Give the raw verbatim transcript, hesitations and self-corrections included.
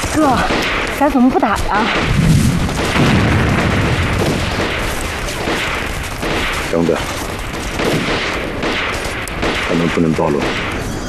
哥，咱怎么不打呀？ 等等，他们不能暴露。